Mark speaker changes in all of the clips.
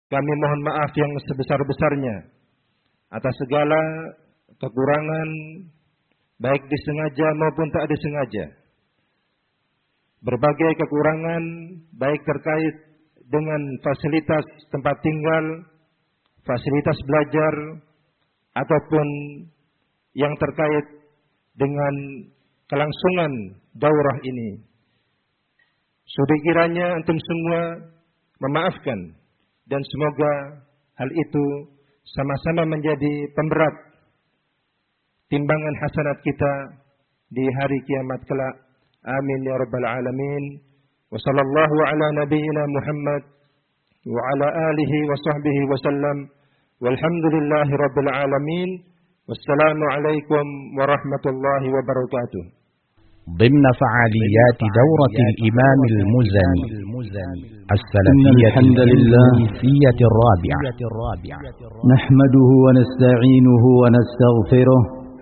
Speaker 1: kami mohon maaf yang sebesar-besarnya atas segala kekurangan, baik disengaja maupun tak disengaja. Berbagai kekurangan, baik terkait dengan fasilitas tempat tinggal, fasilitas belajar, ataupun yang terkait dengan kelangsungan daurah ini. Sudi kiranya antum semua memaafkan, dan semoga hal itu sama-sama menjadi pemberat timbangan hasanat kita di hari kiamat kelak. Amin ya rabbal alamin. Wa sallallahu ala nabiyyina Muhammad wa ala alihi wa sahbihi wa sallam. Walhamdulillahi rabbil alamin. Wassalamu alaikum warahmatullahi wabarakatuh.
Speaker 2: ضمن فعاليات دورة الإمام المزني السلفية الإنجليزية الرابعة
Speaker 3: نحمده ونستعينه ونستغفره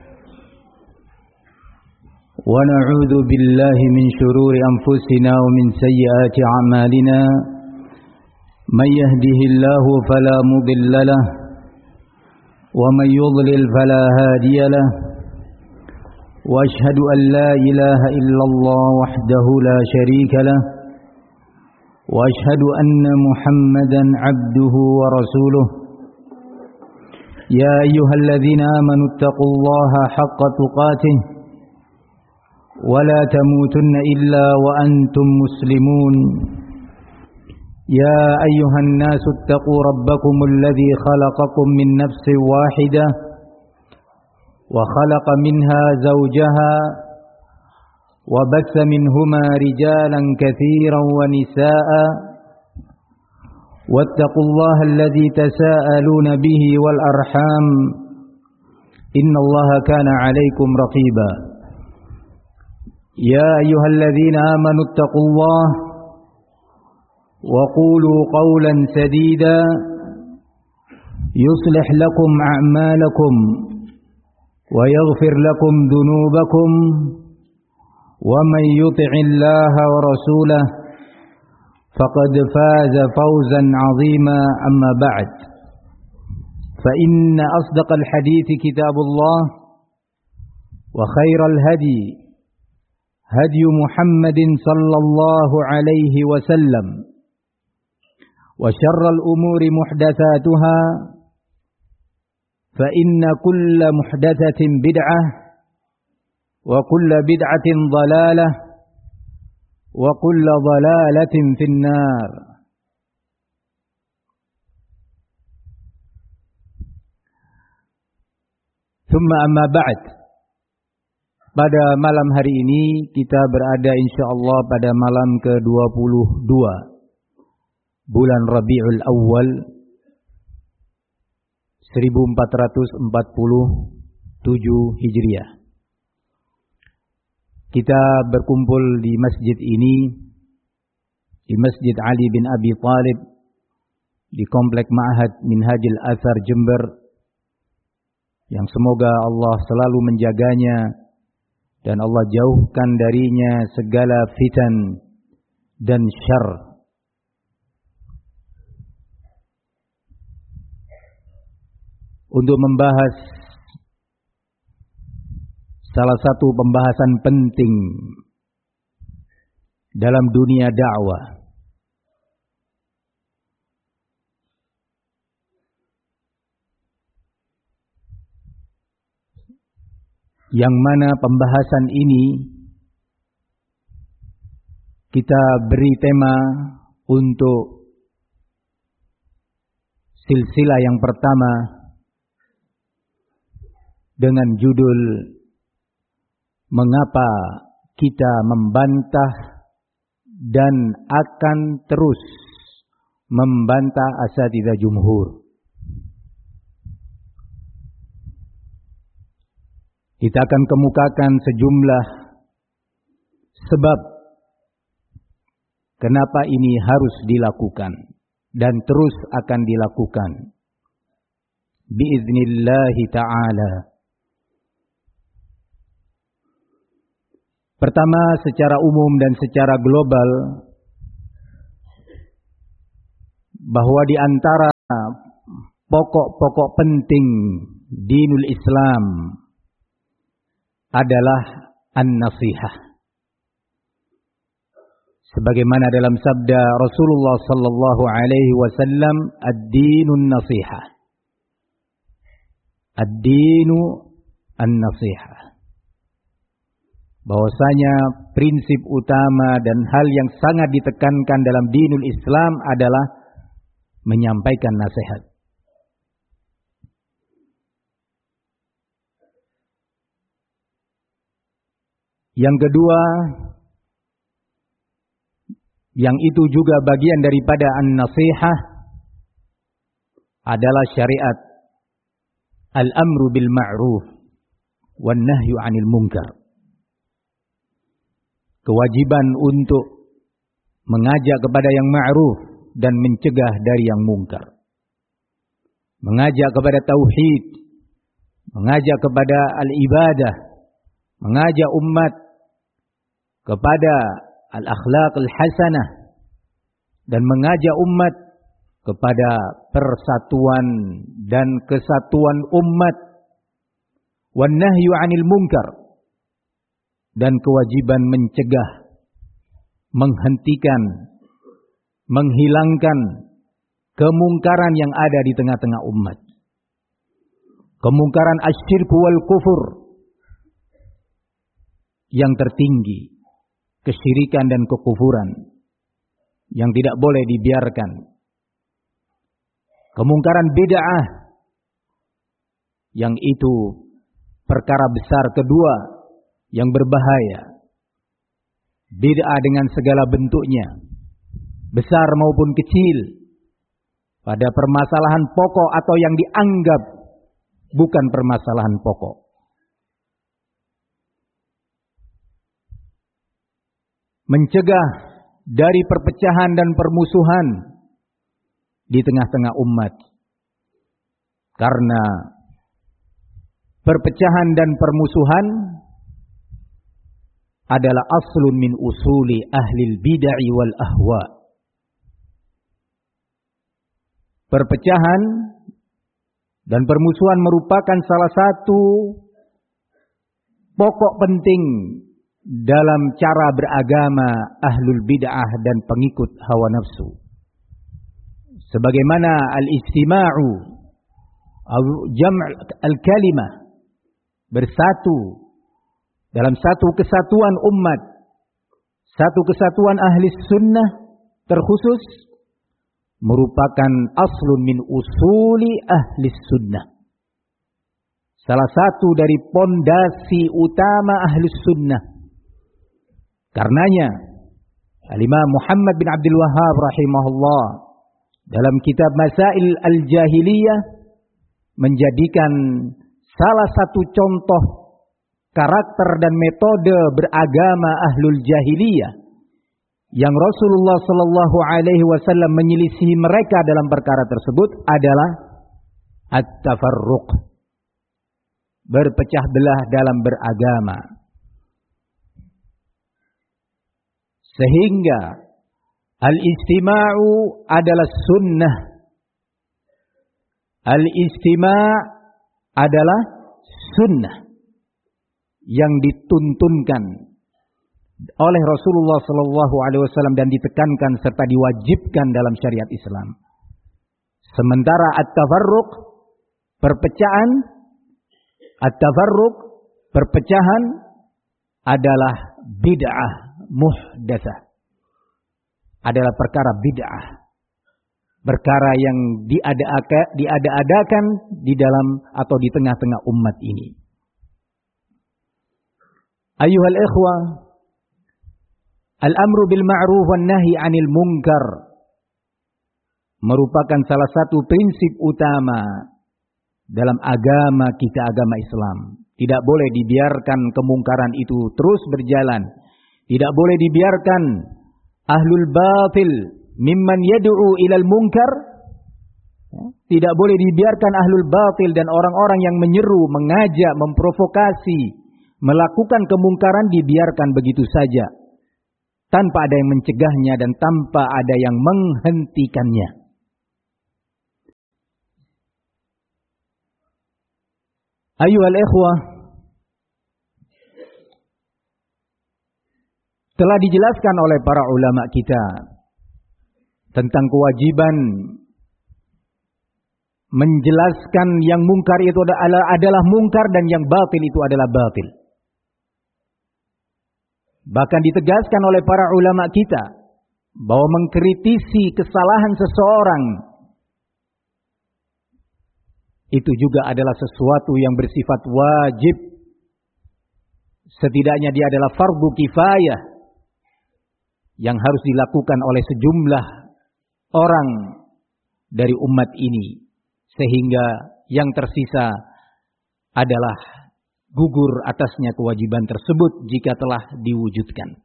Speaker 3: ونعوذ بالله من شرور أنفسنا ومن سيئات أعمالنا من يهده الله فلا مضل له ومن يضلل فلا هادي له وأشهد أن لا إله إلا الله وحده لا شريك له وأشهد أن محمدا عبده ورسوله يا أيها الذين آمنوا اتقوا الله حق تقاته ولا تموتن إلا وأنتم مسلمون يا أيها الناس اتقوا ربكم الذي خلقكم من نفس واحدة وخلق منها زوجها وبث منهما رجالا كثيرا ونساء واتقوا الله الذي تساءلون به والأرحام إن الله كان عليكم رقيبا يا أيها الذين آمنوا اتقوا الله وقولوا قولا سديدا يصلح لكم أعمالكم ويغفر لكم ذنوبكم ومن يطع الله ورسوله فقد فاز فوزا عظيما أما بعد فإن أصدق الحديث كتاب الله وخير الهدي هدي محمد صلى الله عليه وسلم وشر الأمور محدثاتها فإن كل محدثة بدعة وكل بدعة ضلالة وكل ضلالة في النار. ثم أما بعد. Pada malam hari ini kita berada insyaallah pada malam ke-22 bulan Rabiul Awal 1447 Hijriah. Kita berkumpul di masjid ini, di Masjid Ali bin Abi Thalib, di Komplek Ma'had Minhajul Athar Jember, yang semoga Allah selalu menjaganya dan Allah jauhkan darinya segala fitan dan syarr. Untuk membahas salah satu pembahasan penting dalam dunia dakwah, yang mana pembahasan ini kita beri tema untuk silsilah yang pertama dengan judul Mengapa Kita Membantah dan Akan Terus Membantah Asatidzah Jumhur. Kita akan kemukakan sejumlah sebab kenapa ini harus dilakukan dan terus akan dilakukan biidznillahi ta'ala. Pertama, secara umum dan secara global, bahwa di antara pokok-pokok penting dinul Islam adalah an-nasihah. Sebagaimana dalam sabda Rasulullah sallallahu alaihi wasallam, ad-dinun nasihah. Ad-dinu an-nasihah. Bahwasanya prinsip utama dan hal yang sangat ditekankan dalam dinul Islam adalah menyampaikan nasihat. Yang kedua, yang itu juga bagian daripada an-nasihah, adalah syariat al-amru bil ma'ruf wan nahyu 'anil munkar. Kewajiban untuk mengajak kepada yang ma'ruf dan mencegah dari yang mungkar. Mengajak kepada tauhid, mengajak kepada al-ibadah, mengajak umat kepada al-akhlaq al-hasanah, dan mengajak umat kepada persatuan dan kesatuan umat, wan nahyu 'anil munkar, dan kewajiban mencegah, menghentikan, menghilangkan kemungkaran yang ada di tengah-tengah umat. Kemungkaran asyirku wal kufur yang tertinggi, kesyirikan dan kekufuran yang tidak boleh dibiarkan. Kemungkaran bid'ah yang itu perkara besar kedua yang berbahaya. Bid'ah dengan segala bentuknya, besar maupun kecil, pada permasalahan pokok atau yang dianggap bukan permasalahan pokok. Mencegah dari perpecahan dan permusuhan di tengah-tengah umat. Karena perpecahan dan permusuhan adalah aslun min usuli ahlil bid'ah wal ahwa. Perpecahan dan permusuhan merupakan salah satu pokok penting dalam cara beragama ahlul bid'ah dan pengikut hawa nafsu. Sebagaimana al-istima'u atau jam' al-kalimah, bersatu dalam satu kesatuan umat, satu kesatuan ahli sunnah terkhusus, merupakan aslun min usuli ahli sunnah. Salah satu dari pondasi utama ahli sunnah. Karenanya Al-Imam Muhammad bin Abdul Wahhab rahimahullah dalam kitab Masail al-Jahiliyah menjadikan salah satu contoh karakter dan metode beragama ahlul jahiliyah yang Rasulullah sallallahu alaihi wasallam menyelisihi mereka dalam perkara tersebut adalah at-tafarruq, berpecah belah dalam beragama. Sehingga al-istima'u adalah sunnah. Al-istima' adalah sunnah yang dituntunkan oleh Rasulullah sallallahu alaihi wasallam dan ditekankan serta diwajibkan dalam syariat Islam. Sementara at-tafarruq, perpecahan adalah bid'ah muhdatsah. Adalah perkara bid'ah. Perkara yang diada-adakan di dalam atau di tengah-tengah umat ini. Ayuhal ikhwah, al-amru bil ma'ruf wan nahi 'anil munkar merupakan salah satu prinsip utama dalam agama kita, agama Islam. Tidak boleh dibiarkan kemungkaran itu terus berjalan. Tidak boleh dibiarkan ahlul batil mimman yad'u ilal munkar. Tidak boleh dibiarkan ahlul batil dan orang-orang yang menyeru, mengajak, memprovokasi, melakukan kemungkaran dibiarkan begitu saja, tanpa ada yang mencegahnya dan tanpa ada yang menghentikannya. Ayyuhal ikhwah, telah dijelaskan oleh para ulama kita tentang kewajiban menjelaskan yang mungkar itu adalah mungkar dan yang batil itu adalah batil. Bahkan ditegaskan oleh para ulama kita bahwa mengkritisi kesalahan seseorang itu juga adalah sesuatu yang bersifat wajib. Setidaknya dia adalah fardu kifayah yang harus dilakukan oleh sejumlah orang dari umat ini, sehingga yang tersisa adalah gugur atasnya kewajiban tersebut jika telah diwujudkan.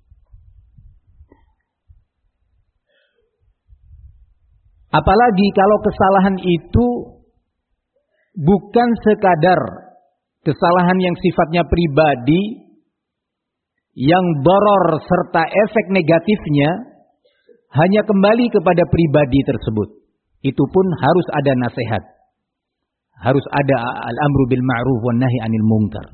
Speaker 3: Apalagi kalau kesalahan itu bukan sekadar kesalahan yang sifatnya pribadi, yang doror serta efek negatifnya hanya kembali kepada pribadi tersebut. Itu pun harus ada nasihat. Harus ada al-amru bil ma'ruf wan nahi 'anil munkar.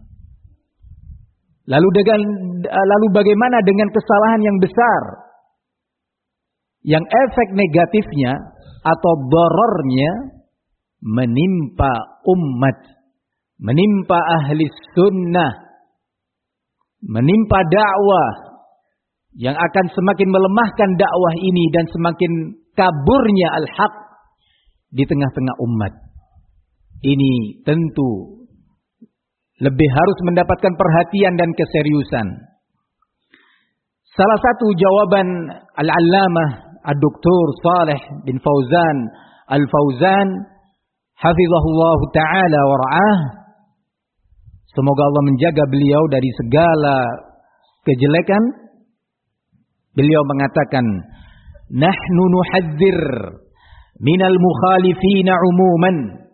Speaker 3: Lalu bagaimana dengan kesalahan yang besar? Yang efek negatifnya atau dorornya menimpa umat, menimpa ahli sunnah, menimpa dakwah, yang akan semakin melemahkan dakwah ini dan semakin kaburnya al-haq di tengah-tengah umat. Ini tentu lebih harus mendapatkan perhatian dan keseriusan. Salah satu jawaban Al-Allamah Ad-Doktor Saleh bin Fauzan Al-Fauzan hafizahullah ta'ala wa ra'ah, semoga Allah menjaga beliau dari segala kejelekan. Beliau mengatakan, nahnu nuhadzir minal mukhalifina umuman.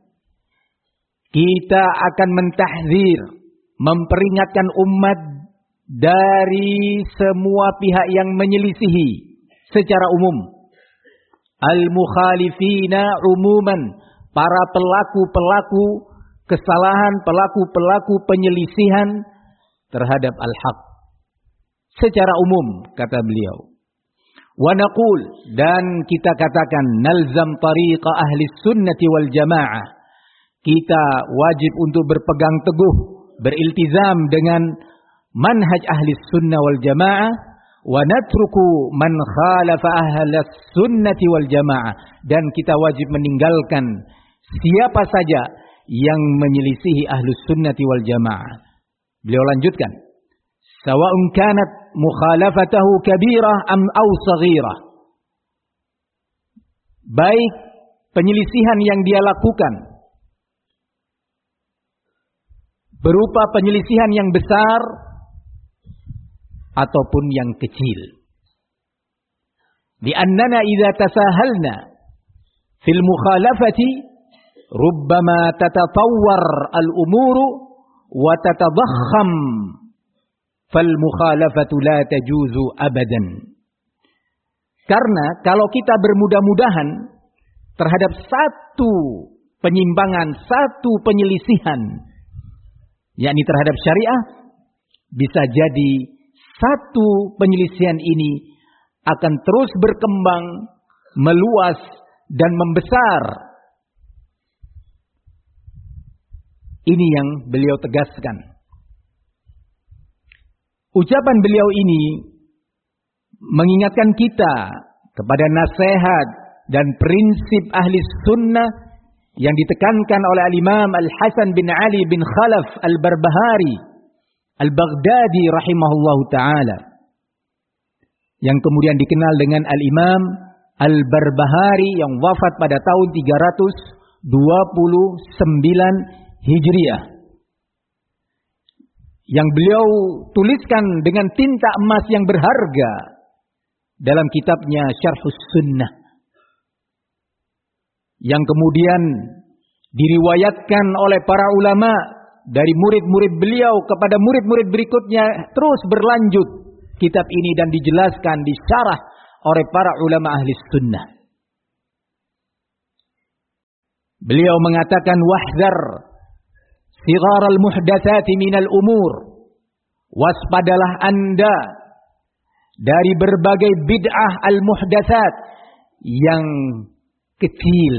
Speaker 3: Kita akan mentahzir, memperingatkan umat dari semua pihak yang menyelisihi secara umum. Al-mukhalifina umuman, para pelaku-pelaku kesalahan, pelaku-pelaku penyelisihan terhadap al-haq secara umum, kata beliau. Wa naqul, dan kita katakan, nalzam tariqa ahli sunnati wal jamaah. Kita wajib untuk berpegang teguh, beriltizam dengan manhaj ahli sunnah wal jamaah. Wa natruku man khalafa ahli sunnati wal jamaah. Dan kita wajib meninggalkan siapa saja yang menyelisihi ahli sunnati wal jamaah. Beliau lanjutkan, sawa'un kanat mukhalafatahu kabirah am aw saghirah. Baik penyelisihan yang dia lakukan berupa penyelisihan yang besar ataupun yang kecil. Li'annana idza tasahalna fil mukhalafati rubbama tatatawwar al-umuru wa tatadakhkham fal mukhalafatu la tajuzu abadan. Karena kalau kita bermudah-mudahan terhadap satu penyimpangan, satu penyelisihan, yakni terhadap syariah, bisa jadi satu penyelisihan ini akan terus berkembang, meluas dan membesar. Ini yang beliau tegaskan. Ucapan beliau ini mengingatkan kita kepada nasihat dan prinsip ahli sunnah yang ditekankan oleh al-Imam Al-Hasan bin Ali bin Khalaf Al-Barbahari Al-Baghdadi rahimahullahu ta'ala, yang kemudian dikenal dengan Al-Imam Al-Barbahari yang wafat pada tahun 329 Hijriah, yang beliau tuliskan dengan tinta emas yang berharga dalam kitabnya Syarhus Sunnah, yang kemudian diriwayatkan oleh para ulama dari murid-murid beliau kepada murid-murid berikutnya, terus berlanjut kitab ini dan dijelaskan, disyarah oleh para ulama ahli sunnah. Beliau mengatakan, wahdar sigharal muhdatsati minal umur. Waspadalah Anda dari berbagai bid'ah al-muhdatsat yang kecil.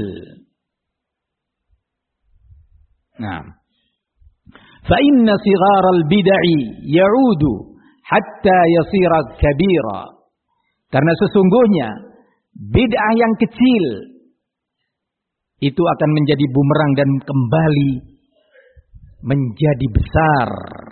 Speaker 3: Nah, fa inna sigharal bid'i ya'udu hatta yasira kabira. Karena sesungguhnya bid'ah yang kecil itu akan menjadi bumerang dan kembali menjadi besar.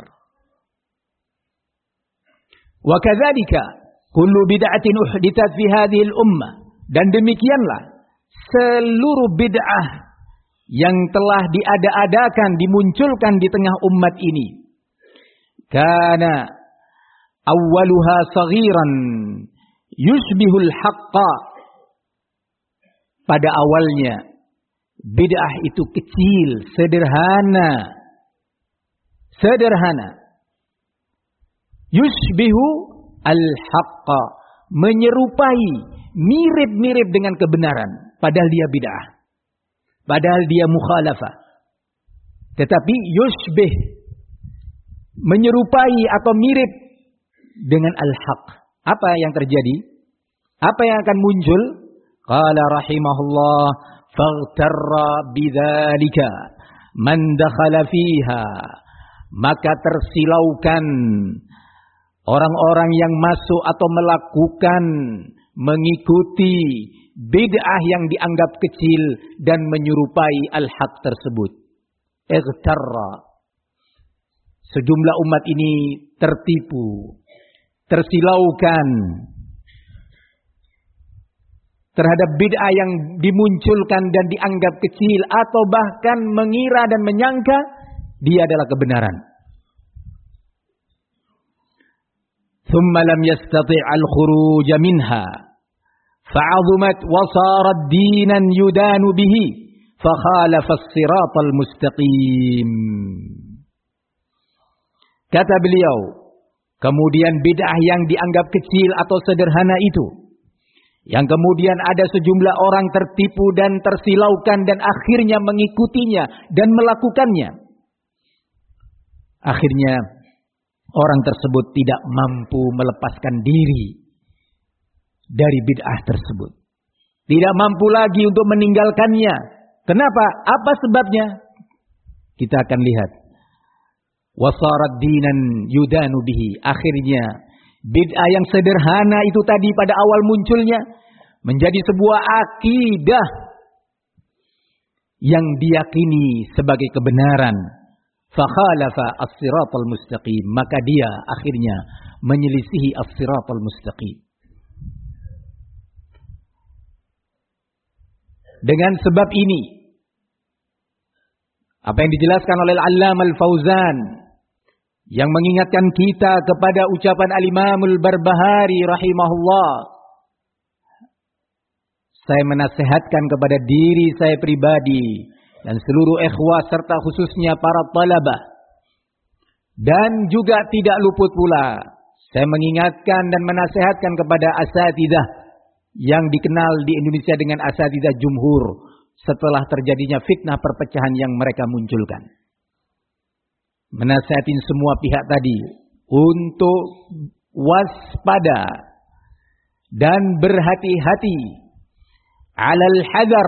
Speaker 3: Wa kadzalika kullu bid'atin uhditsat fi hadhihi al-ummah. Dan demikianlah seluruh bid'ah yang telah diada-adakan, dimunculkan di tengah umat ini. Kana awwaluha saghiran yushbihul haqqa. Pada awalnya bid'ah itu kecil, sederhana. Yushbihu al-haqqa, menyerupai, mirip-mirip dengan kebenaran, padahal dia bid'ah. Padahal dia mukhalafah. Tetapi yushbih, menyerupai atau mirip dengan al-haq. Apa yang terjadi? Apa yang akan muncul? Qala rahimahullah, faghtarra bidzalika man dakhala fiha. Maka tersilaukan orang-orang yang masuk atau melakukan, mengikuti bid'ah yang dianggap kecil dan menyerupai al-haq tersebut. Ightarra. Sejumlah umat ini tertipu, tersilaukan terhadap bid'ah yang dimunculkan dan dianggap kecil, atau bahkan mengira dan menyangka dia adalah kebenaran. Thumma lam yastati' al-khuruj minha fa'azumat wa sarat dinan yudanu bihi fa khalafa as-siratal mustaqim. Kata beliau, kemudian bid'ah yang dianggap kecil atau sederhana itu, yang kemudian ada sejumlah orang tertipu dan tersilaukan dan akhirnya mengikutinya dan melakukannya. Akhirnya orang tersebut tidak mampu melepaskan diri dari bid'ah tersebut. Tidak mampu lagi untuk meninggalkannya. Kenapa? Apa sebabnya? Kita akan lihat. Wasarat dinan yudanu bihi. Akhirnya bid'ah yang sederhana itu tadi pada awal munculnya menjadi sebuah akidah yang diyakini sebagai kebenaran. Fakhalafa as-siratal mustaqim. Maka dia akhirnya menyelisihi as-siratal mustaqim. Dengan sebab ini, apa yang dijelaskan oleh Al-Allamah Al-Fauzan, yang mengingatkan kita kepada ucapan Al-Imam Al-Barbahari rahimahullah. Saya menasihatkan kepada diri saya pribadi dan seluruh ikhwah serta khususnya para talabah. Dan juga tidak luput pula saya mengingatkan dan menasihatkan kepada asatidzah yang dikenal di Indonesia dengan asatidzah jumhur setelah terjadinya fitnah perpecahan yang mereka munculkan. Menasihatin semua pihak tadi untuk waspada dan berhati-hati, alal hadar,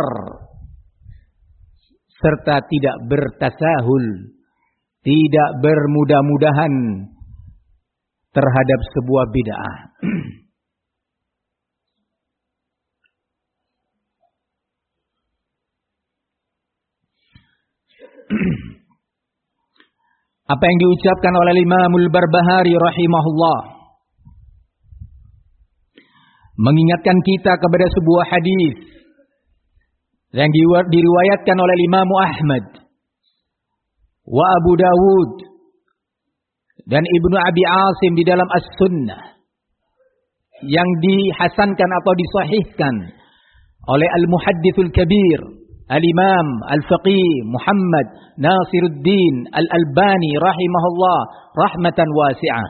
Speaker 3: serta tidak bertasahul, tidak bermudah-mudahan terhadap sebuah bid'ah. Apa yang diucapkan oleh Imamul Barbahari rahimahullah mengingatkan kita kepada sebuah hadis yang diriwayatkan oleh Imam Ahmad wa Abu Dawud dan Ibnu Abi Asim di dalam As-Sunnah, yang dihasankan atau disahihkan oleh Al-Muhaddithul Kabir Al-Imam Al-Faqih Muhammad Nasiruddin Al-Albani rahimahullah rahmatan wasi'ah,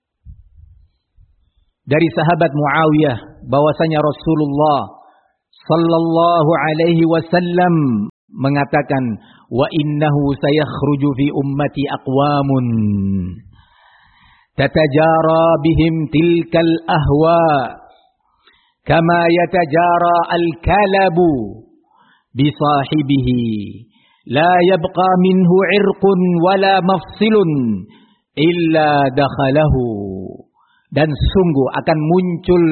Speaker 3: dari sahabat Muawiyah bahwasanya Rasulullah sallallahu alaihi wasallam mengatakan, wa innahu sayakhruju fi ummati aqwamun tatajara bihim tilkal ahwa kama yatajara al-kalabu bi sahibihi la yabqa minhu irqun wala mafsilun illa dakhalahu. Dan sungguh akan muncul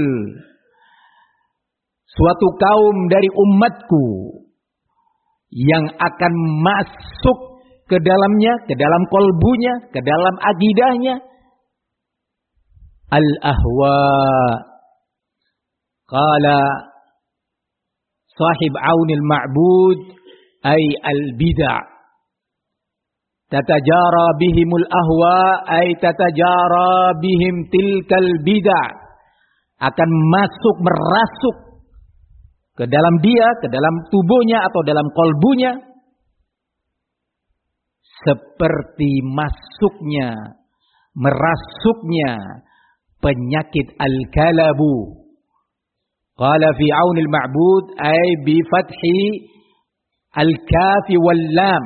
Speaker 3: suatu kaum dari umatku yang akan masuk ke dalamnya, ke dalam kolbunya, ke dalam akidahnya al-ahwa. Qala sahib Aunil Ma'bud ay al-bid'ah. Tatajara bihimul ahwa ay tatajara bihim tilkal bid'ah. Akan masuk, merasuk ke dalam dia, ke dalam tubuhnya atau dalam kolbunya seperti masuknya, merasuknya penyakit al-kalabu. Qala fi Aunil Ma'bud ay bi fathi al-kafi wal lam.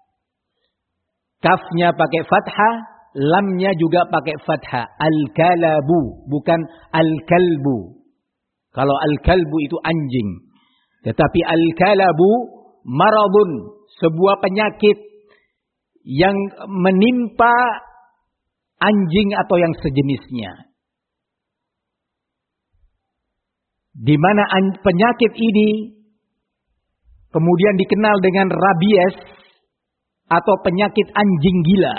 Speaker 3: Kafnya pakai fathah, lamnya juga pakai fathah. Al-kalabu, bukan al-kalbu. Kalau al-kalbu itu anjing. Tetapi al-kalabu maradun, sebuah penyakit yang menimpa anjing atau yang sejenisnya. Di mana penyakit ini kemudian dikenal dengan rabies atau penyakit anjing gila.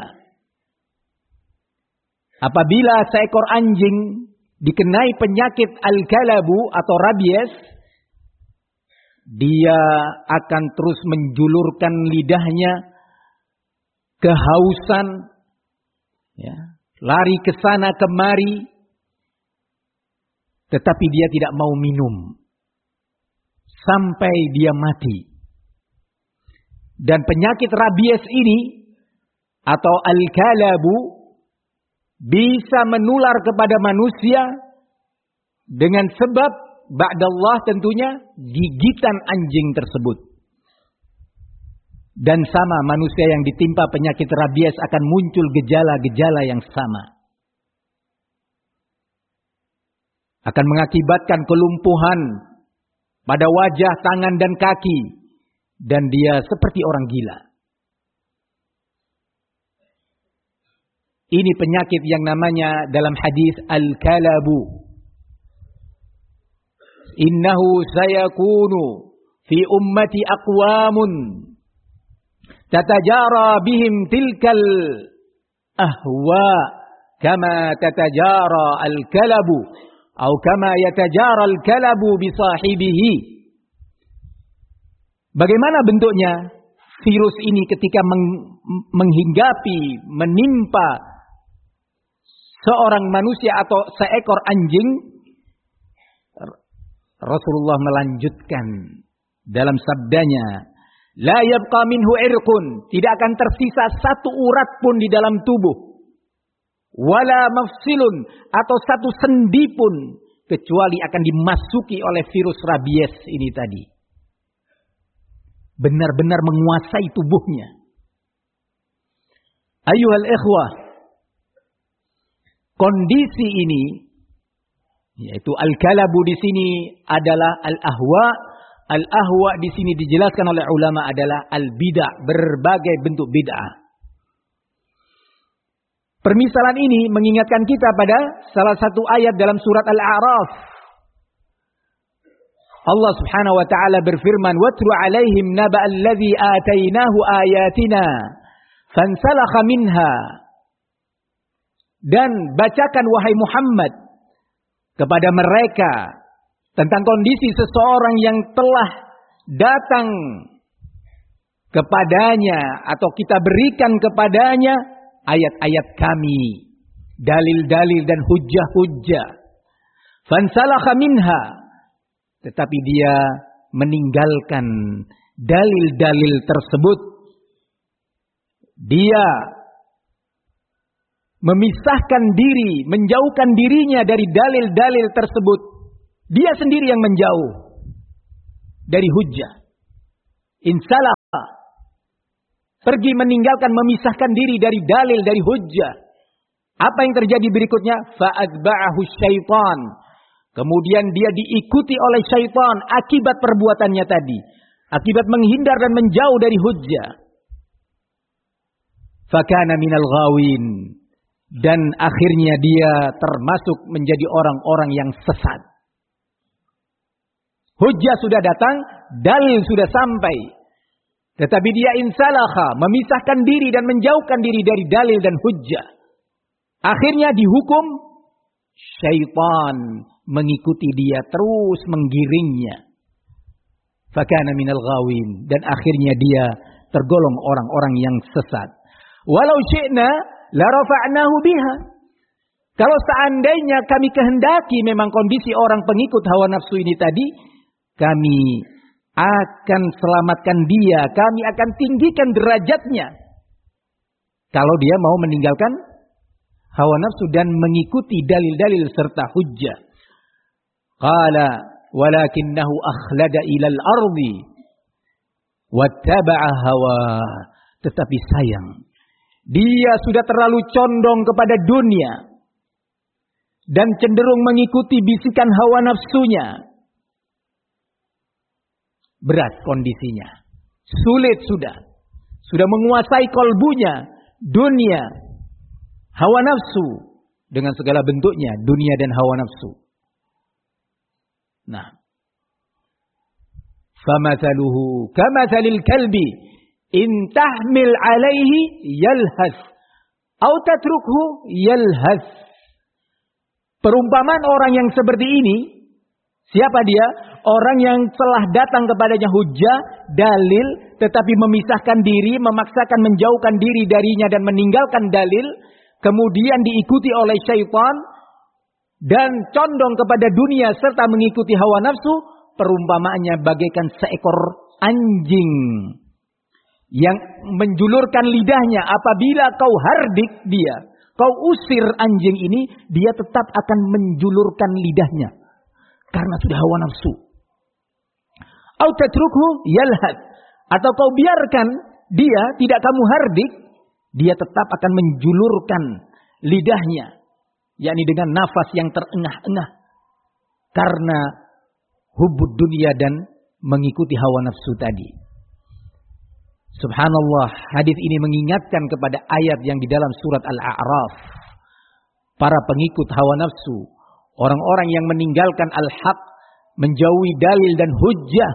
Speaker 3: Apabila seekor anjing dikenai penyakit al-kalabu atau rabies, dia akan terus menjulurkan lidahnya, kehausan, ya, lari ke sana kemari, tetapi dia tidak mau minum sampai dia mati. Dan penyakit rabies ini atau al-kalabu bisa menular kepada manusia dengan sebab ba'dallah tentunya gigitan anjing tersebut. Dan sama, manusia yang ditimpa penyakit rabies akan muncul gejala-gejala yang sama. Akan mengakibatkan kelumpuhan pada wajah, tangan dan kaki. Dan dia seperti orang gila. Ini penyakit yang namanya dalam hadis al-kalabu. Innahu sayakunu fi ummati aqwamun tatajara bihim tilkal ahwa kama tatajara al-kalabu atau kama yatajara al-kalabu bi sahibihi. Bagaimana bentuknya virus ini ketika menghinggapi, menimpa seorang manusia atau seekor anjing? Rasulullah melanjutkan dalam sabdanya, la yabqa minhu irqun, tidak akan tersisa satu urat pun di dalam tubuh, wala mafsilun, atau satu sendi pun, kecuali akan dimasuki oleh virus rabies ini tadi. Benar-benar menguasai tubuhnya. Ayyuhal ikhwah, kondisi ini, yaitu al-kalabu di sini adalah al-ahwa. Al-ahwa di sini dijelaskan oleh ulama adalah al-bid'ah, berbagai bentuk bid'ah. Permisalan ini mengingatkan kita pada salah satu ayat dalam surat Al-A'raf. Allah Subhanahu wa taala berfirman, "Watlu 'alaihim naba'al ladzi atainahu ayatina fansalakha minha." Dan bacakan wahai Muhammad kepada mereka tentang kondisi seseorang yang telah datang kepadanya atau kita berikan kepadanya ayat-ayat kami, dalil-dalil dan hujjah-hujjah. Fansalakha minha, tetapi dia meninggalkan dalil-dalil tersebut. Dia memisahkan diri, menjauhkan dirinya dari dalil-dalil tersebut. Dia sendiri yang menjauh dari hujjah. Insalah pergi meninggalkan, memisahkan diri dari dalil, dari hujjah. Apa yang terjadi berikutnya? Fa'atba'ahu syaitan. Kemudian dia diikuti oleh syaitan akibat perbuatannya tadi. Akibat menghindar dan menjauh dari hujjah. Fakana minal ghawin. Dan akhirnya dia termasuk menjadi orang-orang yang sesat. Hujjah sudah datang, dalil sudah sampai. Tetapi dia insalakha, memisahkan diri dan menjauhkan diri dari dalil dan hujjah. Akhirnya dihukum, syaitan mengikuti dia, terus menggiringnya. Fakana minal ghawin. Dan akhirnya dia tergolong orang-orang yang sesat. Walau syi'na la rafa'nahu biha. Kalau seandainya kami kehendaki memang kondisi orang pengikut hawa nafsu ini tadi, kami akan selamatkan dia, kami akan tinggikan derajatnya. Kalau dia mau meninggalkan hawa nafsu dan mengikuti dalil-dalil serta hujjah. Qala walakinnahu akhlada ilal ardi wattaba'a hawa. Tetapi sayang, dia sudah terlalu condong kepada dunia dan cenderung mengikuti bisikan hawa nafsunya. Berat kondisinya. Sulit sudah menguasai kolbunya, dunia, hawa nafsu dengan segala bentuknya, dunia dan hawa nafsu. Nah, famathaluhu kamathalil kalbi in tahmil alaihi yalhas aw tatrukhu yalhas. Perumpamaan orang yang seperti ini, siapa dia? Orang yang telah datang kepadanya hujjah, dalil, tetapi memisahkan diri, memaksakan menjauhkan diri darinya dan meninggalkan dalil, kemudian diikuti oleh syaitan dan condong kepada dunia serta mengikuti hawa nafsu. Perumpamaannya bagaikan seekor anjing yang menjulurkan lidahnya. Apabila kau hardik dia, kau usir anjing ini, dia tetap akan menjulurkan lidahnya karena sudah hawa nafsu. Au tatrukhu yalhad, atau kau biarkan dia, tidak kamu hardik, dia tetap akan menjulurkan lidahnya, yakni dengan nafas yang terengah-engah karena hubbud dunia dan mengikuti hawa nafsu tadi. Subhanallah, hadis ini mengingatkan kepada ayat yang di dalam surat Al-A'raf. Para pengikut hawa nafsu, orang-orang yang meninggalkan al-haq, menjauhi dalil dan hujjah.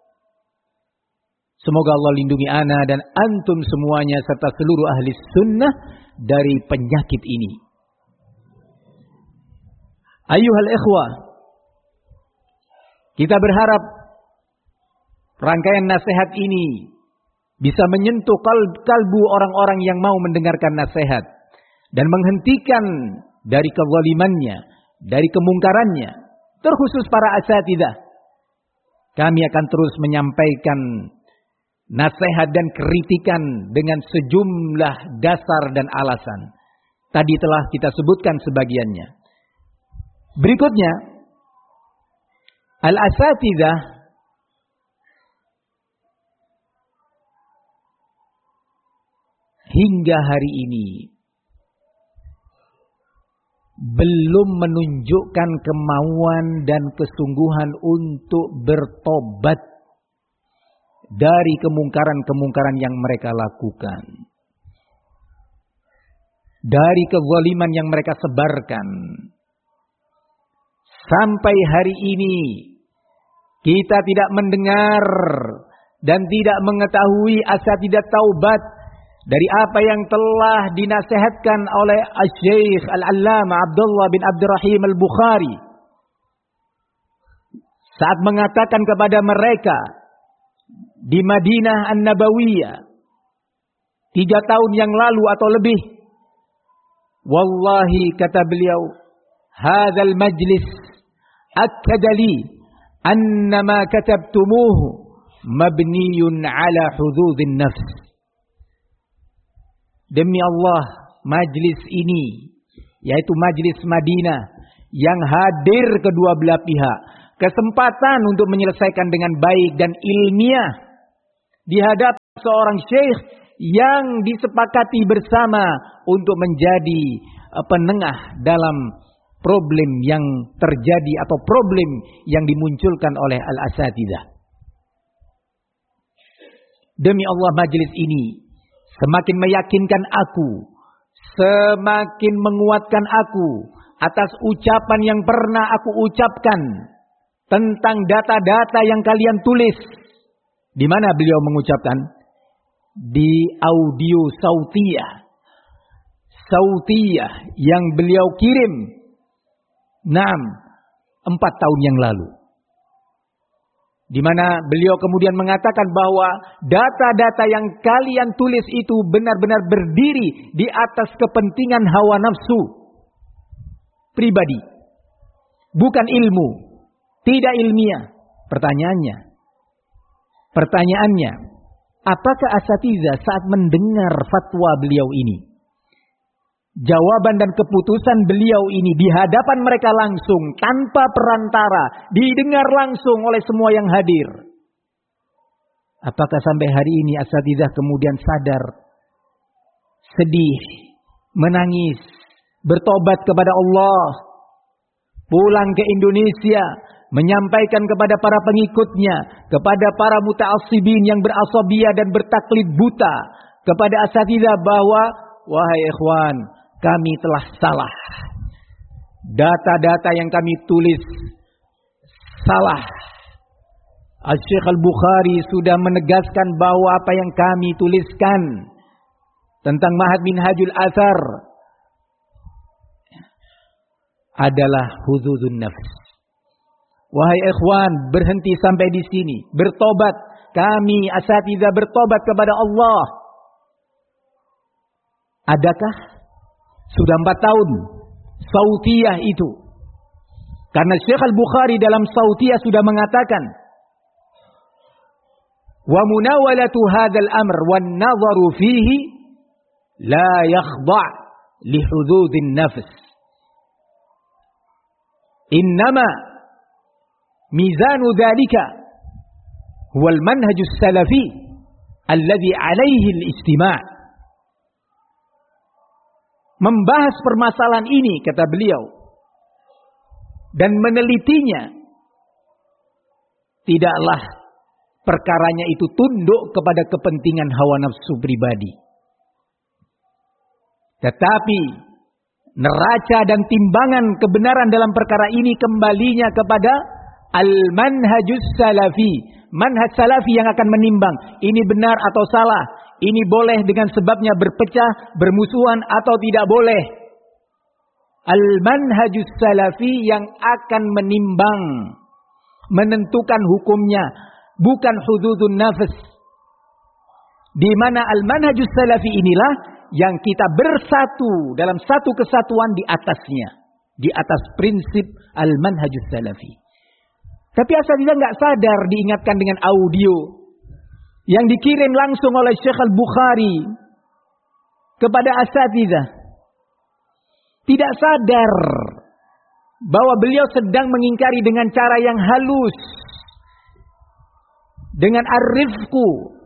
Speaker 3: Semoga Allah lindungi ana dan antum semuanya serta seluruh ahli sunnah dari penyakit ini. Ayyuhal ikhwah, kita berharap rangkaian nasihat ini bisa menyentuh kalbu orang-orang yang mau mendengarkan nasihat dan menghentikan dari kezalimannya, dari kemungkarannya, terkhusus para asatidzah. Kami akan terus menyampaikan nasihat dan kritikan dengan sejumlah dasar dan alasan. Tadi telah kita sebutkan sebagiannya. Berikutnya, al-asatidzah hingga hari ini belum menunjukkan kemauan dan kesungguhan untuk bertobat dari kemungkaran-kemungkaran yang mereka lakukan, dari kezaliman yang mereka sebarkan. Sampai hari ini kita tidak mendengar dan tidak mengetahui asatidzah taubat dari apa yang telah dinasihatkan oleh Asy-Syaikh Al-Allamah Abdullah bin Abdurrahim Al-Bukhari saat mengatakan kepada mereka di Madinah An-Nabawiyah 3 tahun yang lalu atau lebih. Wallahi, kata beliau, hadzal majlis akkada li anna ma katabtumuhu mabniyun ala hududin nafs. Demi Allah, majlis ini, yaitu majlis Madinah yang hadir kedua belah pihak, kesempatan untuk menyelesaikan dengan baik dan ilmiah di hadapan seorang syekh yang disepakati bersama untuk menjadi penengah dalam problem yang terjadi atau problem yang dimunculkan oleh al-asatidzah. Demi Allah, majelis ini semakin meyakinkan aku, semakin menguatkan aku atas ucapan yang pernah aku ucapkan tentang data-data yang kalian tulis. Di mana beliau mengucapkan? Di audio sautiyah yang beliau kirim 4 tahun yang lalu. Di mana beliau kemudian mengatakan bahwa data-data yang kalian tulis itu benar-benar berdiri di atas kepentingan hawa nafsu pribadi, bukan ilmu, tidak ilmiah. Pertanyaannya, apakah asatidzah saat mendengar fatwa beliau ini, jawaban dan keputusan beliau ini di hadapan mereka langsung, tanpa perantara, didengar langsung oleh semua yang hadir, apakah sampai hari ini asatidzah kemudian sadar, sedih, menangis, bertobat kepada Allah, pulang ke Indonesia, menyampaikan kepada para pengikutnya, kepada para muta'assibin yang berasabiyah dan bertaklid buta, kepada asatidzah bahwa, wahai ikhwan, kami telah salah. Data-data yang kami tulis salah. Al-Syekh Al-Bukhari sudah menegaskan bahwa apa yang kami tuliskan tentang Ma'had Minhajul Athar adalah huzuzun nafs. Wahai ikhwan, berhenti sampai di sini. Bertobat. Kami asatidzah bertobat kepada Allah. Adakah sudah 4 tahun sautiyah itu? Karena Syekh Al-Bukhari dalam sautiyah sudah mengatakan, wa munawalatu hadzal amr wan nadharu fihi la yakhda' li hududin nafs. Innama mizanu dzalika huwa al-manhajus salafi alladhi alaihi al-ijtima'. Membahas permasalahan ini, kata beliau, dan menelitinya, tidaklah perkaranya itu tunduk kepada kepentingan hawa nafsu pribadi, tetapi neraca dan timbangan kebenaran dalam perkara ini kembalinya kepada al-manhajus salafi, manhaj salafi yang akan menimbang ini benar atau salah, ini boleh dengan sebabnya berpecah, bermusuhan atau tidak boleh. Al-manhajus salafi yang akan menimbang, menentukan hukumnya, bukan hududun nafs. Di mana al-manhajus salafi inilah yang kita bersatu dalam satu kesatuan di atasnya, di atas prinsip al-manhajus salafi. Tapi asatidzah nggak sadar, diingatkan dengan audio yang dikirim langsung oleh Syekh Al-Bukhari kepada asatidzah. Tidak sadar bahwa beliau sedang mengingkari dengan cara yang halus, dengan ar-rifqu.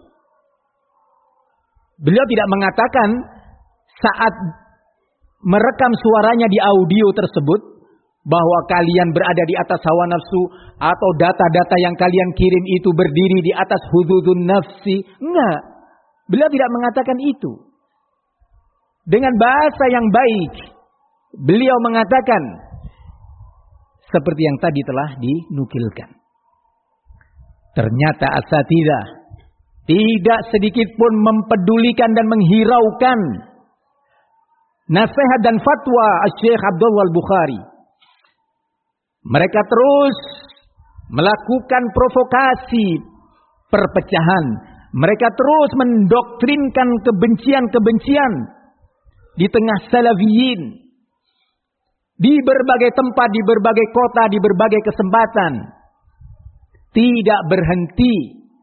Speaker 3: Beliau tidak mengatakan saat merekam suaranya di audio tersebut bahwa kalian berada di atas hawa nafsu atau data-data yang kalian kirim itu berdiri di atas hududun nafsi. Enggak. Beliau tidak mengatakan itu. Dengan bahasa yang baik, beliau mengatakan seperti yang tadi telah dinukilkan. Ternyata asatidzah tidak sedikit pun mempedulikan dan menghiraukan nasihat dan fatwa Syekh Abdullah Al-Bukhari. Mereka terus melakukan provokasi perpecahan. Mereka terus mendoktrinkan kebencian-kebencian di tengah salafiyin, di berbagai tempat, di berbagai kota, di berbagai kesempatan. Tidak berhenti.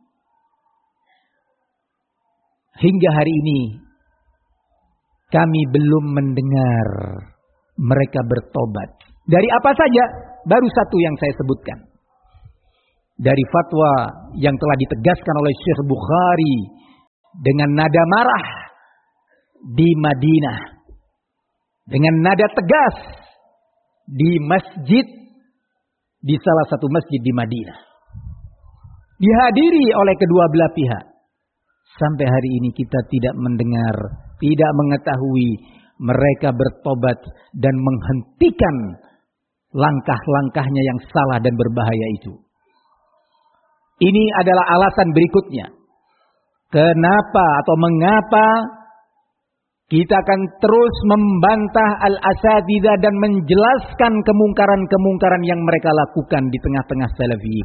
Speaker 3: Hingga hari ini kami belum mendengar mereka bertobat. Dari apa saja? Baru satu yang saya sebutkan. Dari fatwa yang telah ditegaskan oleh Syekh Bukhari dengan nada marah di Madinah, dengan nada tegas di masjid, di salah satu masjid di Madinah, dihadiri oleh kedua belah pihak. Sampai hari ini kita tidak mendengar, tidak mengetahui mereka bertobat dan menghentikan langkah-langkahnya yang salah dan berbahaya itu. Ini adalah alasan berikutnya. Kenapa atau mengapa kita akan terus membantah al-asatidzah dan menjelaskan kemungkaran-kemungkaran yang mereka lakukan di tengah-tengah salafiyin.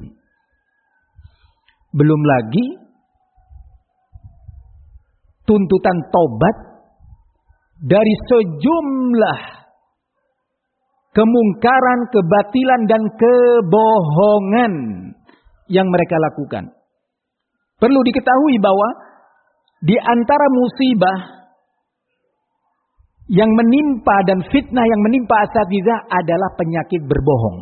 Speaker 3: Belum lagi tuntutan tobat dari sejumlah kemungkaran, kebatilan dan kebohongan yang mereka lakukan. Perlu diketahui bahwa di antara musibah yang menimpa dan fitnah yang menimpa asatidzah adalah penyakit berbohong.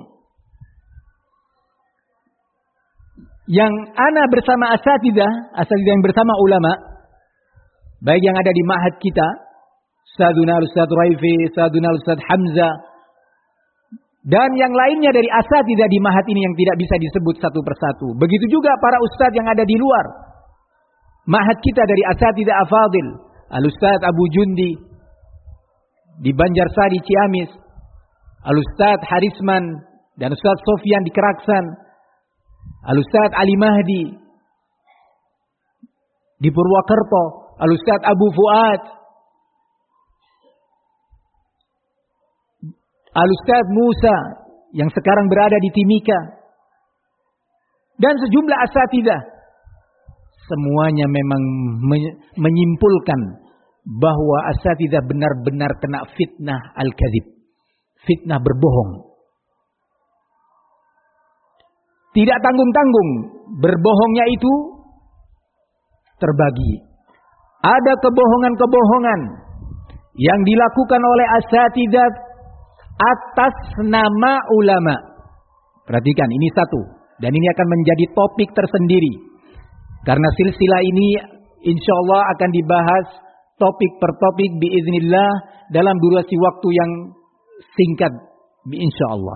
Speaker 3: Yang ana bersama asatidzah yang bersama ulama, baik yang ada di ma'had kita, Ustadzuna Ustadz Raifi, Ustadzuna Ustadz Hamzah, dan yang lainnya dari asatidzah di ma'had ini yang tidak bisa disebut satu persatu. Begitu juga para ustadz yang ada di luar ma'had kita dari asatidzah afadil, Al-Ustadz Abu Jundi di Banjarsari Ciamis, Al-Ustadz Harisman dan Ustadz Sofyan di Keraksan, Al-Ustadz Ali Mahdi di Purwokerto, Al-Ustadz Abu Fuad, Al-Ustadz Musa yang sekarang berada di Timika, dan sejumlah asatidzah. Semuanya memang menyimpulkan bahwa asatidzah benar-benar kena fitnah al-kadzib, fitnah berbohong. Tidak tanggung-tanggung berbohongnya itu terbagi. Ada kebohongan-kebohongan yang dilakukan oleh asatidzah atas nama ulama. Perhatikan, ini satu. Dan ini akan menjadi topik tersendiri. Karena silsilah ini insya Allah akan dibahas topik per topik biiznillah dalam durasi waktu yang singkat insya Allah.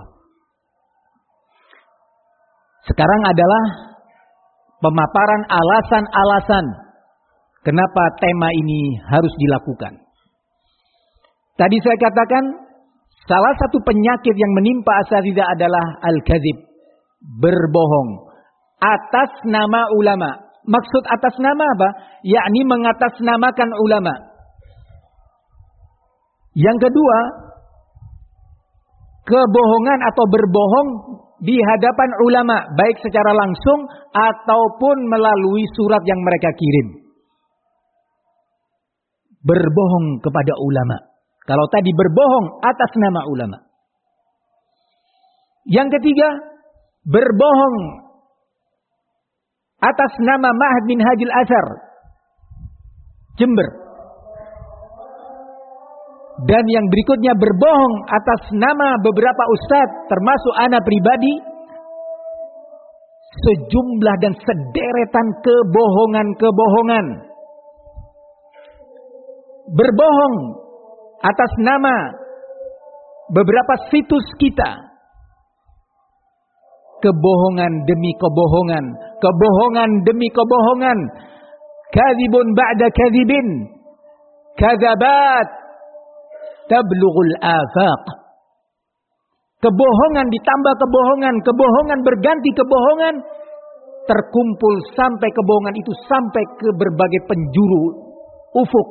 Speaker 3: Sekarang adalah pemaparan alasan-alasan kenapa tema ini harus dilakukan. Tadi saya katakan salah satu penyakit yang menimpa asatidzah adalah al-kadzib, berbohong atas nama ulama. Maksud atas nama apa? Yakni mengatasnamakan ulama. Yang kedua, kebohongan atau berbohong di hadapan ulama, baik secara langsung ataupun melalui surat yang mereka kirim. Berbohong kepada ulama. Kalau tadi berbohong atas nama ulama. Yang ketiga, berbohong atas nama Ma'had Minhajul Athar Jember. Dan yang berikutnya berbohong atas nama beberapa ustadz, termasuk ana pribadi. Sejumlah dan sederetan kebohongan-kebohongan. Berbohong atas nama beberapa situs kita. Kebohongan demi kebohongan, kebohongan demi kebohongan, kadzibun ba'da kadzibin, kadzabat tablughul afaq. Kebohongan ditambah kebohongan, kebohongan berganti kebohongan, terkumpul sampai kebohongan itu sampai ke berbagai penjuru ufuk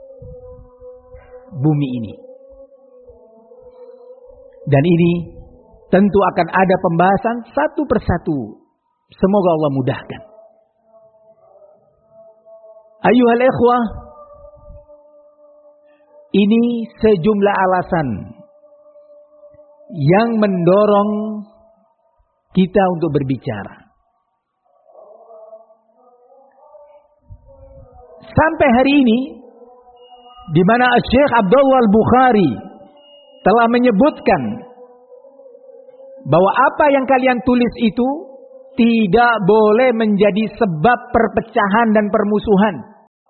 Speaker 3: bumi ini. Dan ini tentu akan ada pembahasan satu persatu. Semoga Allah mudahkan. Ayuhal ikhwah, ini sejumlah alasan yang mendorong kita untuk berbicara. Sampai hari ini, di mana Syekh Abdullah Al-Bukhari telah menyebutkan bahwa apa yang kalian tulis itu tidak boleh menjadi sebab perpecahan dan permusuhan.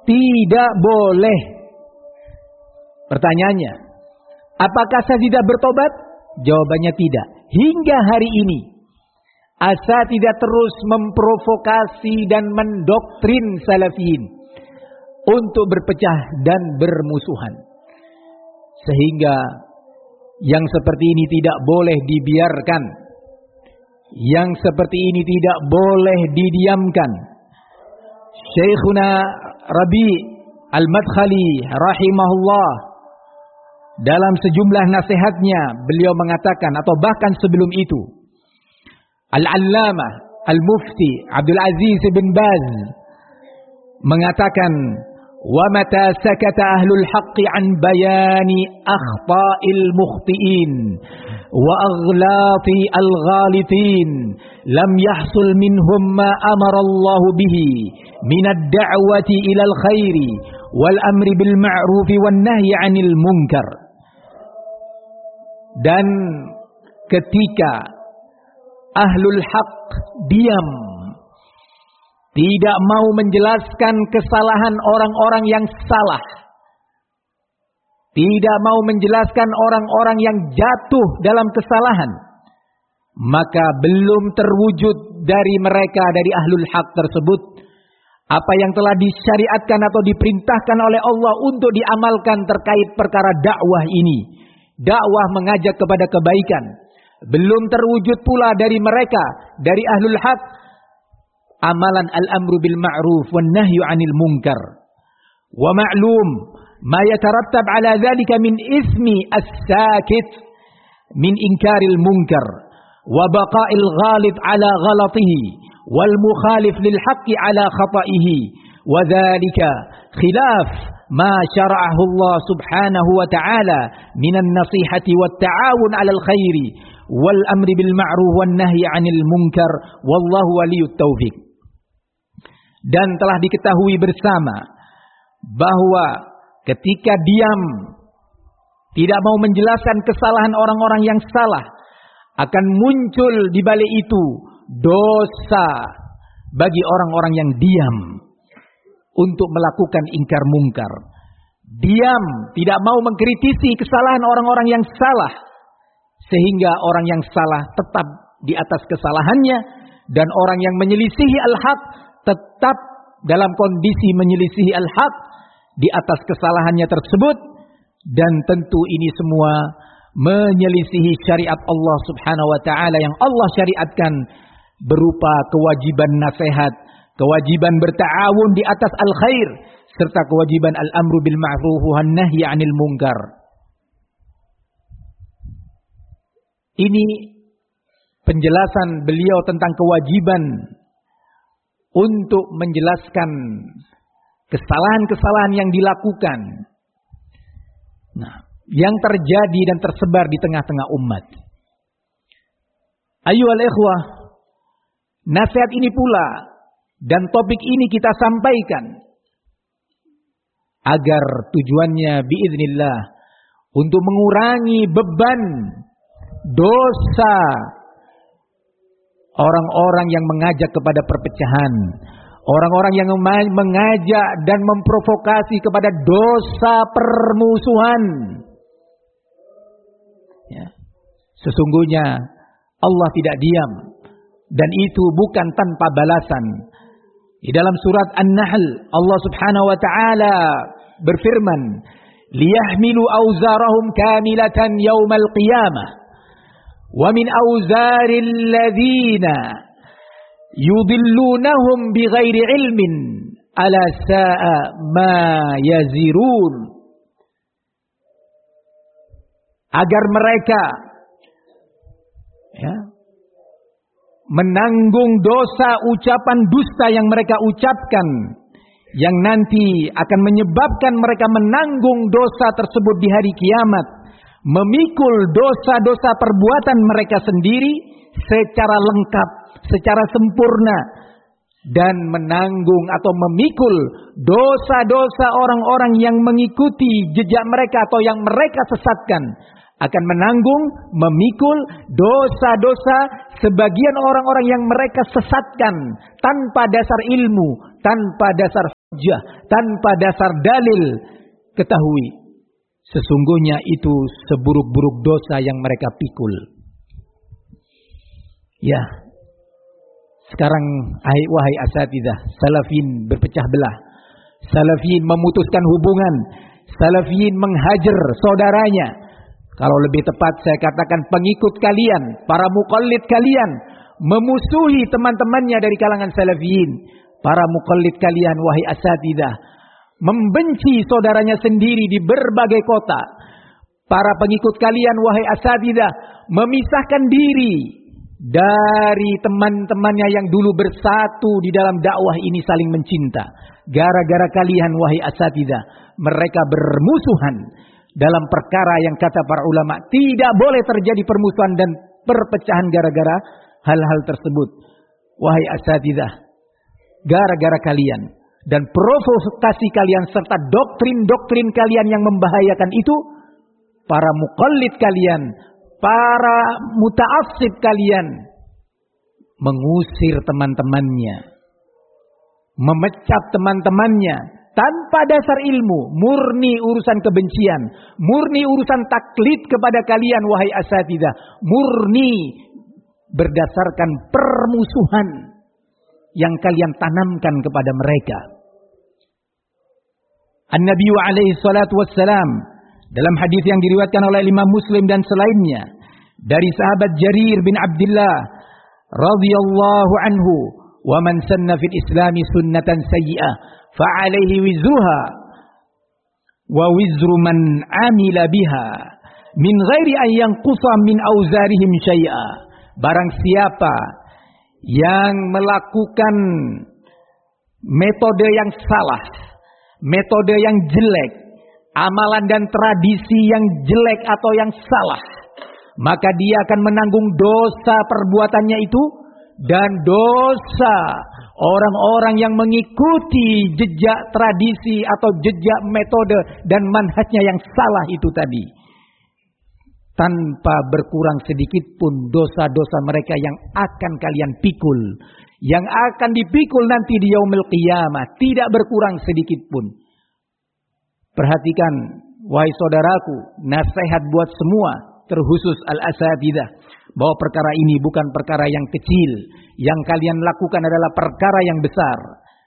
Speaker 3: tidak boleh. Pertanyaannya, apakah saya tidak bertobat? Jawabannya tidak. Hingga hari ini Asatidzah terus memprovokasi dan mendoktrin salafiyin untuk berpecah dan bermusuhan. Sehingga yang seperti ini tidak boleh dibiarkan. Yang seperti ini tidak boleh didiamkan. Syekhuna Rabi Al-Madkhali rahimahullah, dalam sejumlah nasihatnya beliau mengatakan, atau bahkan sebelum itu, Al-Allamah Al-Mufti Abdul Aziz bin Baz mengatakan, wa mata sakata ahlul haqqi an bayani akhta'il mukhti'in wa aghlati al-ghalitin lam yahsul minhum ma amara Allah bihi min ad-da'wati ila al-khairi wal amri bil ma'ruf wan nahyi 'anil munkar. Dan ketika ahlul haq diam, tidak mau menjelaskan kesalahan orang-orang yang salah, tidak mau menjelaskan orang-orang yang jatuh dalam kesalahan, maka belum terwujud dari mereka, dari ahlul haq tersebut, apa yang telah disyariatkan atau diperintahkan oleh Allah untuk diamalkan terkait perkara dakwah ini. Dakwah mengajak kepada kebaikan. Belum terwujud pula dari mereka, dari ahlul haq, amalan al-amru bil ma'ruf wan nahyu 'anil munkar. Wa ma'lum ma yatarattab 'ala dhalika min ismi as-sakit min inkaril munkar wa baqa'il ghalib 'ala ghalatihi wal mukhalif lil haqqi 'ala khata'ihi wa dhalika khilaf ma syara'ahu Allah subhanahu wa ta'ala minan nasihati wat ta'awun 'alal khairi wal amri bil ma'ruf wan nahyi 'anil munkar wallahu waliyut taufiq. Dan telah diketahui bersama bahwa ketika diam, tidak mau menjelaskan kesalahan orang-orang yang salah, akan muncul di balik itu dosa bagi orang-orang yang diam untuk melakukan ingkar mungkar. Diam, tidak mau mengkritisi kesalahan orang-orang yang salah, sehingga orang yang salah tetap di atas kesalahannya, dan orang yang menyelisihi al-haq tetap dalam kondisi menyelisihi al-haq di atas kesalahannya tersebut. Dan tentu ini semua menyelisihi syariat Allah subhanahu wa ta'ala yang Allah syariatkan berupa kewajiban nasihat, kewajiban berta'awun di atas al-khair, serta kewajiban al-amru bil ma'ruf wan nahyi 'anil munkar. Ini penjelasan beliau tentang kewajiban untuk menjelaskan kesalahan-kesalahan yang dilakukan, yang terjadi dan tersebar di tengah-tengah umat. Ayyuhal ikhwah, nasihat ini pula dan topik ini kita sampaikan agar tujuannya biiznillah untuk mengurangi beban dosa orang-orang yang mengajak kepada perpecahan, orang-orang yang mengajak dan memprovokasi kepada dosa permusuhan. Ya. Sesungguhnya Allah tidak diam, dan itu bukan tanpa balasan. Di dalam surat An-Nahl, Allah subhanahu wa ta'ala berfirman, liyahmilu awzarahum kamilatan yawmal qiyamah wa min awzaril ladzina yudillunahum bighairi ilmin ala sa'a ma yazirun. Agar mereka menanggung dosa ucapan dusta yang mereka ucapkan, yang nanti akan menyebabkan mereka menanggung dosa tersebut di hari kiamat, memikul dosa-dosa perbuatan mereka sendiri secara lengkap, secara sempurna, dan menanggung atau memikul dosa-dosa orang-orang yang mengikuti jejak mereka atau yang mereka sesatkan, akan menanggung, memikul dosa-dosa sebagian orang-orang yang mereka sesatkan tanpa dasar ilmu, tanpa dasar hujjah, tanpa dasar dalil. Ketahui, sesungguhnya itu seburuk-buruk dosa yang mereka pikul. Ya, sekarang wahai asatidzah, salafin berpecah belah. Salafin memutuskan hubungan, salafin menghajar saudaranya. Kalau lebih tepat saya katakan pengikut kalian, para muqallid kalian memusuhi teman-temannya dari kalangan salafiyin. Para muqallid kalian wahai asatidzah membenci saudaranya sendiri di berbagai kota. Para pengikut kalian wahai asatidzah memisahkan diri dari teman-temannya yang dulu bersatu di dalam dakwah ini saling mencinta. Gara-gara kalian wahai asatidzah mereka bermusuhan dalam perkara yang kata para ulama tidak boleh terjadi permusuhan dan perpecahan gara-gara hal-hal tersebut. Wahai asatidzah, gara-gara kalian dan provokasi kalian serta doktrin-doktrin kalian yang membahayakan itu, para muqallid kalian, para muta'assib kalian mengusir teman-temannya, memecat teman-temannya tanpa dasar ilmu, murni urusan kebencian, murni urusan taklid kepada kalian wahai asatidzah, murni berdasarkan permusuhan yang kalian tanamkan kepada mereka. An-Nabi alaihi salatu wassalam dalam hadis yang diriwayatkan oleh Imam Muslim dan selainnya dari sahabat Jarir bin Abdullah radhiyallahu anhu, "Wa man sanna fil Islami sunnatan sayyi'ah fa'alaihi wizruha wa wizru man amila biha min ghairi an yanqusa min auzarihim syai'a." Barang siapa yang melakukan metode yang salah, metode yang jelek, amalan dan tradisi yang jelek atau yang salah, maka dia akan menanggung dosa perbuatannya itu dan dosa orang-orang yang mengikuti jejak tradisi atau jejak metode dan manhajnya yang salah itu tadi. Tanpa berkurang sedikit pun dosa-dosa mereka yang akan kalian pikul, yang akan dipikul nanti di yaumil qiyamah, tidak berkurang sedikit pun. Perhatikan wahai saudaraku, nasihat buat semua, terkhusus al-asatidzah, bahwa perkara ini bukan perkara yang kecil. Yang kalian lakukan adalah perkara yang besar.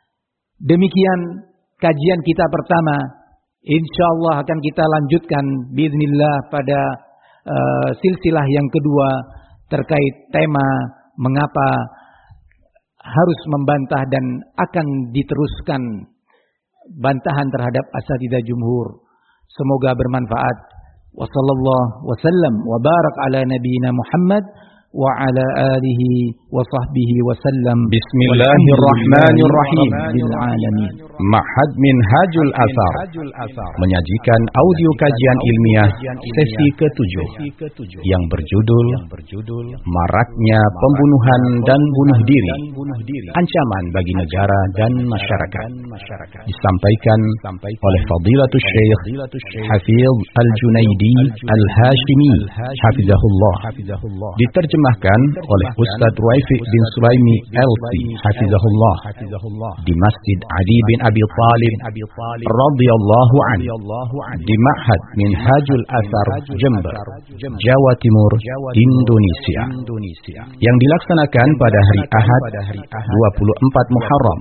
Speaker 3: Demikian kajian kita pertama. InsyaAllah akan kita lanjutkan biiznillah pada silsilah yang kedua terkait tema mengapa harus membantah, dan akan diteruskan bantahan terhadap asatidzah jumhur. Semoga bermanfaat. Wassallallahu wasallam wa barak ala nabiyyina Muhammad wa ala alihi wa sahbihi wasallam.
Speaker 2: Bismillahirrahmanirrahim. Ma'had Minhajul Athar menyajikan audio kajian ilmiah sesi ke-7 yang berjudul Maraknya Pembunuhan dan Bunuh Diri, Ancaman bagi Negara dan Masyarakat, disampaikan oleh Fadilatul Syekh Hafiz Al-Junaidi Al-Hashimi Hafizahullah, diterjemahkan oleh Ustaz Ruwaifi bin Sulaimi LC Hafizahullah di Masjid Ali bin Abi Talib radhiyallahu anhu di Ma'had Minhajul Athar Jember, Jawa Timur, Indonesia, yang dilaksanakan pada hari Ahad 24 Muharram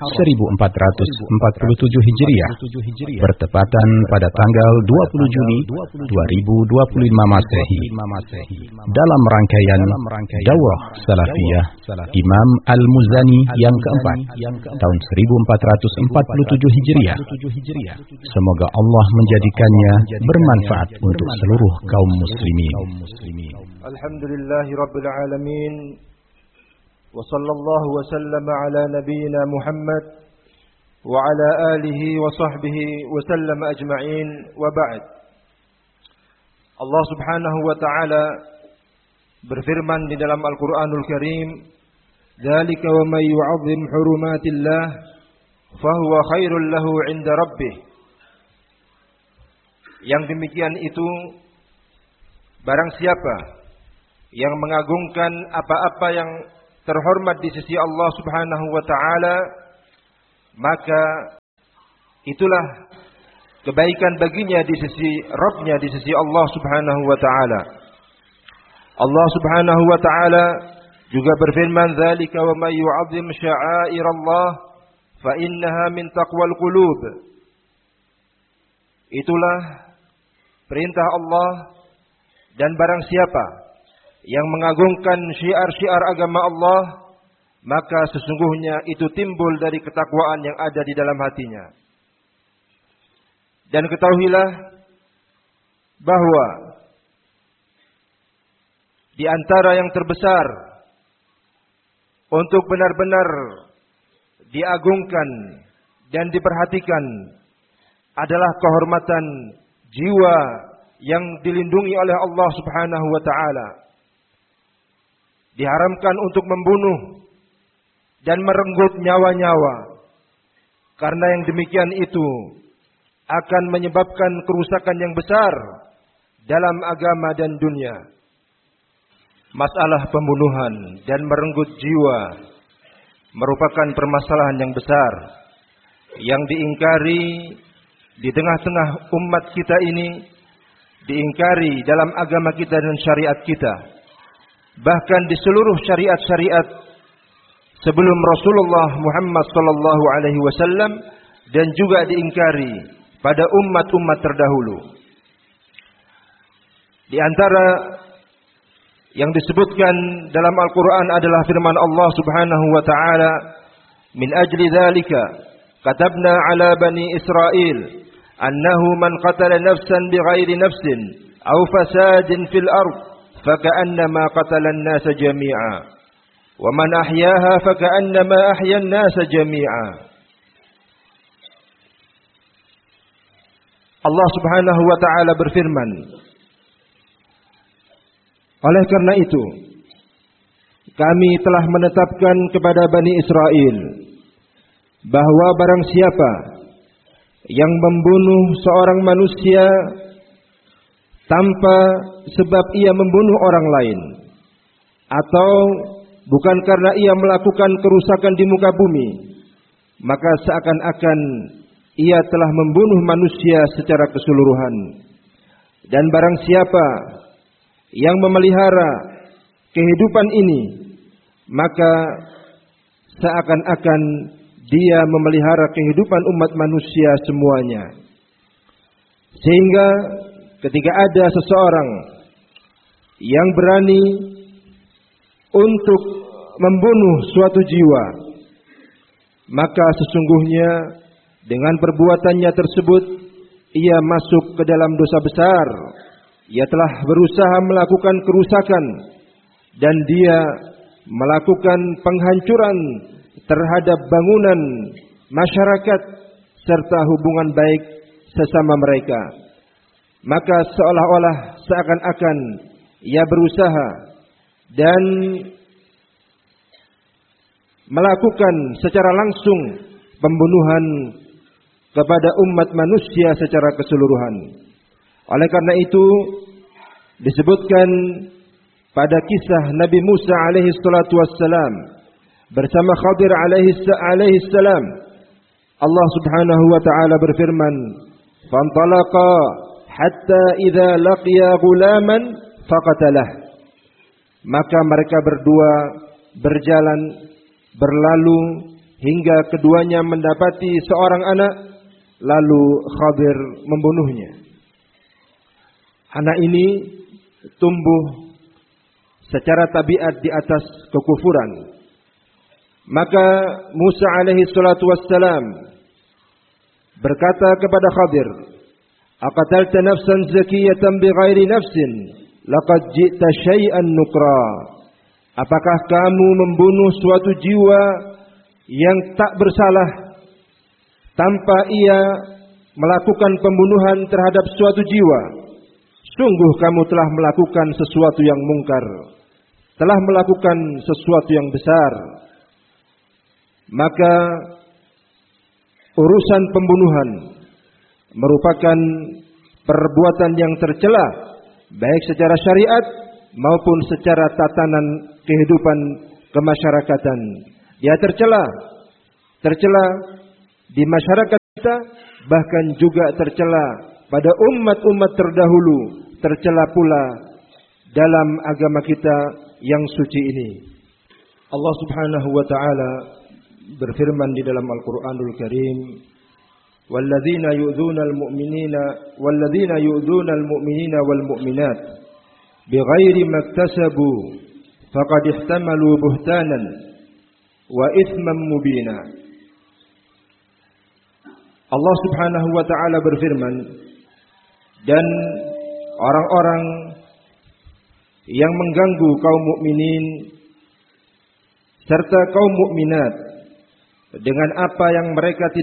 Speaker 2: 1447 Hijriah bertepatan pada tanggal 20 Juni 2025 Masehi, dalam rangkaian Daurah Salafiyah Imam Al-Muzani yang keempat tahun 1447 Hijriah. Semoga Allah menjadikannya bermanfaat untuk seluruh kaum muslimin.
Speaker 1: Alhamdulillahi Rabbil Alamin. Wa sallallahu wa sallama ala nabiyyina Muhammad wa ala alihi wa sahbihi wa sallama ajma'in, wa ba'd. Allah subhanahu wa ta'ala berfirman di dalam Al-Quranul Karim, "Dzalika wa may yu'azzim hurumatillah fahuwa khairul lahu 'inda rabbih." Yang demikian itu barang siapa yang mengagungkan apa-apa yang terhormat di sisi Allah Subhanahu wa taala, maka itulah kebaikan baginya di sisi Rabb-Nya, di sisi Allah Subhanahu wa taala. Allah Subhanahu wa taala juga berfirman, "Dzalika wa may yu'azzim sya'airallah fa innaha min taqwal qulub." Itulah perintah Allah, dan barang siapa yang mengagungkan syiar-syiar agama Allah, maka sesungguhnya itu timbul dari ketakwaan yang ada di dalam hatinya. Dan ketahuilah bahwa di antara yang terbesar untuk benar-benar diagungkan dan diperhatikan adalah kehormatan jiwa yang dilindungi oleh Allah Subhanahu wa taala. Diharamkan untuk membunuh dan merenggut nyawa-nyawa, karena yang demikian itu akan menyebabkan kerusakan yang besar dalam agama dan dunia. Masalah pembunuhan dan merenggut jiwa merupakan permasalahan yang besar yang diingkari di tengah-tengah umat kita ini, diingkari dalam agama kita dan syariat kita. Bahkan di seluruh syariat-syariat sebelum Rasulullah Muhammad sallallahu alaihi wasallam, dan juga diingkari pada umat-umat terdahulu. Di antara yang disebutkan dalam Al-Quran adalah firman Allah Subhanahu wa ta'ala, "Min ajli dzalika katabna ala bani Israel annahu man qatala nafsan bighairi nafsin aw fasadin fil ard faka'annama qatala an-nasa jami'a wa man ahyaha faka'annama ahya an-nasa jami'a." Allah Subhanahu wa ta'ala berfirman, oleh karena itu kami telah menetapkan kepada Bani Israel bahwa barang siapa yang membunuh seorang manusia tanpa sebab ia membunuh orang lain, atau bukan karena ia melakukan kerusakan di muka bumi, maka seakan-akan ia telah membunuh manusia secara keseluruhan. Dan barang siapa yang memelihara kehidupan ini, maka seakan-akan dia memelihara kehidupan umat manusia semuanya. Sehingga ketika ada seseorang yang berani untuk membunuh suatu jiwa, maka sesungguhnya dengan perbuatannya tersebut ia masuk ke dalam dosa besar. Ia telah berusaha melakukan kerusakan dan dia melakukan penghancuran terhadap bangunan masyarakat serta hubungan baik sesama mereka. Maka seolah-olah seakan-akan ia berusaha dan melakukan secara langsung pembunuhan kepada umat manusia secara keseluruhan. Oleh karena itu disebutkan pada kisah Nabi Musa alaihi salatu wassalam bersama Khadir alaihi salam, Allah Subhanahu wa taala berfirman, "Fantalaqa hatta idza laqiya ghulaman faqatalah." Maka mereka berdua berjalan berlalu hingga keduanya mendapati seorang anak, lalu Khadir membunuhnya. Anak ini tumbuh secara tabiat di atas kekufuran. Maka Musa alaihi salatu wassalam berkata kepada Khadir, "Aqatalta nafsan zakiyatan bighairi nafsin, laqad ji'ta syai'an nukra." Apakah kamu membunuh suatu jiwa yang tak bersalah tanpa ia melakukan pembunuhan terhadap suatu jiwa? Sungguh kamu telah melakukan sesuatu yang mungkar, telah melakukan sesuatu yang besar. Maka urusan pembunuhan merupakan perbuatan yang tercela baik secara syariat maupun secara tatanan kehidupan kemasyarakatan. Dia tercela di masyarakat kita, bahkan juga tercela pada umat-umat terdahulu, tercela pula dalam agama kita yang suci ini. Allah Subhanahu wa taala berfirman di dalam Al-Qur'anul Karim, "Walladzina yu'dzunal mu'minina wal mu'minat bighairi maktasabu faqad ihtamalu buhtanan wa itsman mubina." Allah Subhanahu wa taala berfirman, dan orang-orang yang mengganggu kaum mukminin serta kaum mukminat dengan apa yang mereka